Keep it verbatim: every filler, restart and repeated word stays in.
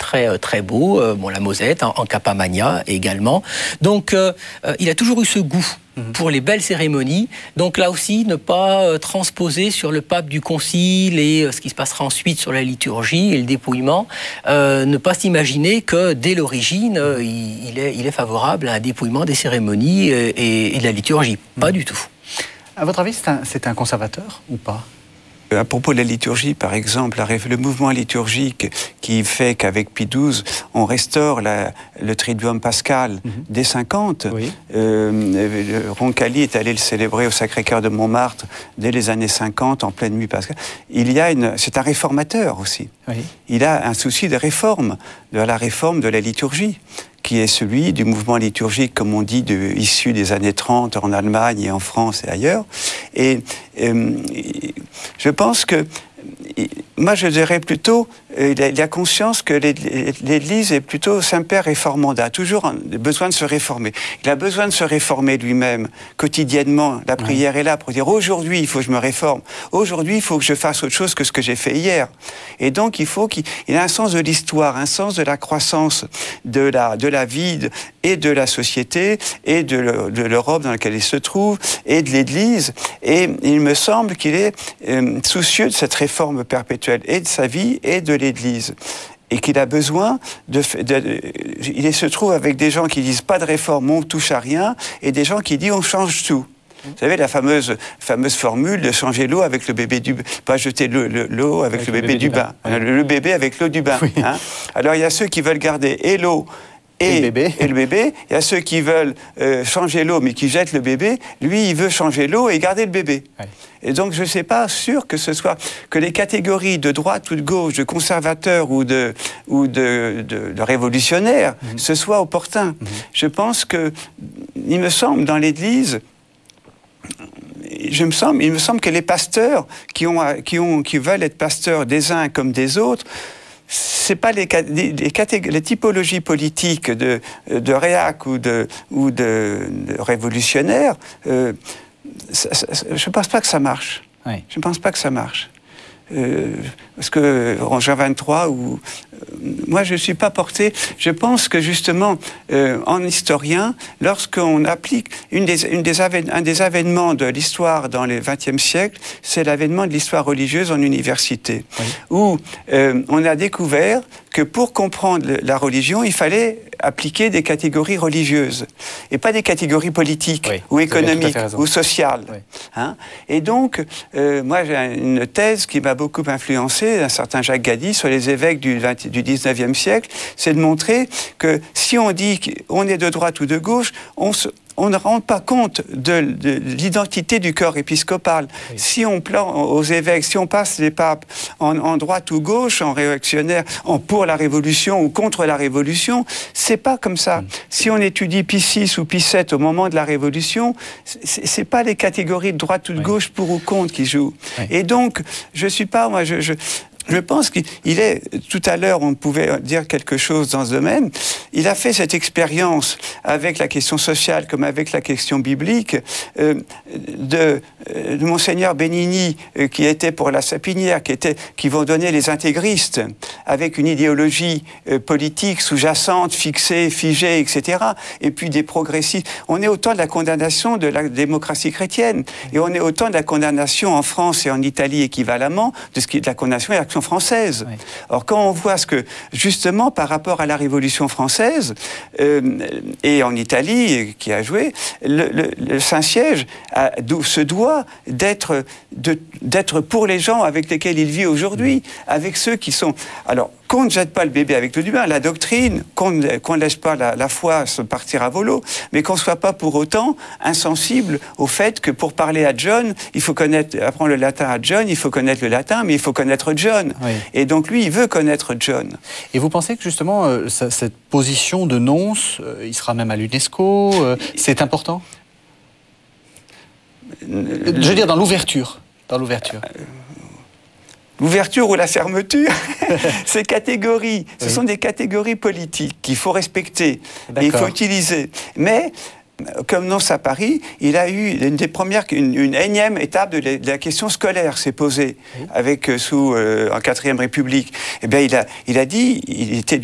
très, très beaux, euh, bon, la Mosette, en, en Capamania également. Donc, euh, euh, il a toujours eu ce goût pour les belles cérémonies. Donc là aussi, ne pas euh, transposer sur le pape du concile et euh, ce qui se passera ensuite sur la liturgie et le dépouillement. Euh, ne pas s'imaginer que dès l'origine, euh, il, il, est, il est favorable à un dépouillement des cérémonies et, et, et de la liturgie. Pas mmh. du tout. À votre avis, c'est un, c'est un conservateur ou pas ? À propos de la liturgie, par exemple, le mouvement liturgique qui fait qu'avec Pie douze, on restaure la, le Triduum pascal mm-hmm. dès cinquante. Oui. Euh, Roncalli est allé le célébrer au Sacré-Cœur de Montmartre dès les années cinquante, en pleine nuit pascale. Il y a une, c'est un réformateur aussi. Oui. Il a un souci de réforme, de la réforme de la liturgie, qui est celui du mouvement liturgique, comme on dit, de, issu des années trente en Allemagne et en France et ailleurs. Et euh, je pense que, moi je dirais plutôt, il a conscience que l'Église est plutôt Saint-Père réformanda, toujours besoin de se réformer. Il a besoin de se réformer lui-même, quotidiennement. La prière oui. est là pour dire, aujourd'hui il faut que je me réforme, aujourd'hui il faut que je fasse autre chose que ce que j'ai fait hier. Et donc il faut qu'il ait un sens de l'histoire, un sens de la croissance de la, de la vie et de la société, et de, de l'Europe dans laquelle il se trouve, et de l'Église. Et il me semble qu'il est euh, soucieux de cette réforme perpétuelle, et de sa vie, et de l'Église. Et qu'il a besoin de, de, de... Il se trouve avec des gens qui disent pas de réforme, on ne touche à rien, et des gens qui disent on change tout. Vous savez, la fameuse, fameuse formule de changer l'eau avec le bébé du bain, pas jeter l'eau, l'eau avec, avec le, bébé le bébé du bain, bain. Oui. Le, le bébé avec l'eau du bain. Oui. Hein. Alors il y a ceux qui veulent garder et l'eau Et, et, le bébé. et le bébé. Il y a ceux qui veulent euh, changer l'eau, mais qui jettent le bébé. Lui, il veut changer l'eau et garder le bébé. Ouais. Et donc, je ne suis pas sûr que ce soit que les catégories de droite ou de gauche, de conservateurs ou de, ou de, de, de révolutionnaires, mmh. ce soit opportun. Mmh. Je pense que, il me semble, dans l'Église, je me semble, il me semble que les pasteurs qui, ont, qui, ont, qui veulent être pasteurs des uns comme des autres, c'est pas les, les, les, les typologies politiques de, de réac ou de, ou de, de révolutionnaires. Euh, ça, ça, je ne pense pas que ça marche. Oui. Je ne pense pas que ça marche. Euh, parce que en Jean vingt-trois, où, euh, moi je ne suis pas porté, je pense que justement, euh, en historien, lorsqu'on applique une des, une des avén- un des avènements de l'histoire dans le vingtième siècle, c'est l'avènement de l'histoire religieuse en université, oui. où euh, on a découvert que pour comprendre la religion, il fallait appliquer des catégories religieuses, et pas des catégories politiques, oui, ou économiques, ou sociales. Oui. Hein? Et donc, euh, moi j'ai une thèse qui m'a beaucoup influencé, un certain Jacques Gady, sur les évêques du, vingt, du dix-neuvième siècle, c'est de montrer que si on dit qu'on est de droite ou de gauche, on se... on ne rend pas compte de, de, de l'identité du corps épiscopal. Oui. Si on plan aux évêques, si on passe les papes en, en droite ou gauche, en réactionnaire, en pour la Révolution ou contre la Révolution, c'est pas comme ça. Mm. Si on étudie Pie six ou Pie sept au moment de la Révolution, c'est, c'est pas les catégories de droite ou de oui. gauche pour ou contre qui jouent. Oui. Et donc, je suis pas, moi, je... je Je pense qu'il est, tout à l'heure, on pouvait dire quelque chose dans ce domaine, il a fait cette expérience avec la question sociale comme avec la question biblique euh, de, de Monseigneur Benigni, euh, qui était pour la Sapinière, qui, était, qui vont donner les intégristes, avec une idéologie euh, politique sous-jacente, fixée, figée, et cetera, et puis des progressistes. On est au temps de la condamnation de la démocratie chrétienne, et on est au temps de la condamnation en France et en Italie équivalemment, de ce qui est de la condamnation et l'action française. Oui. Or, quand on voit ce que, justement, par rapport à la Révolution française, euh, et en Italie, qui a joué, le, le, le Saint-Siège a, se doit d'être, de, d'être pour les gens avec lesquels il vit aujourd'hui, avec ceux qui sont... Alors, qu'on ne jette pas le bébé avec l'eau du bain, la doctrine, qu'on ne, qu'on ne laisse pas la, la foi se partir à volo, mais qu'on ne soit pas pour autant insensible au fait que pour parler à John, il faut connaître, apprendre le latin à John, il faut connaître le latin, mais il faut connaître John. Oui. Et donc lui, il veut connaître John. Et vous pensez que justement, euh, cette position de nonce, euh, il sera même à l'UNESCO, euh, c'est important ? Je veux dire, dans l'ouverture. Dans l'ouverture. Euh, L'ouverture ou la fermeture, ces catégories, ce oui. sont des catégories politiques qu'il faut respecter et il faut utiliser. Mais, comme nonce à Paris, il a eu une des premières, une, une énième étape de la, de la question scolaire s'est posée oui. avec sous euh, en quatrième République. Eh bien, il a, il a dit, il était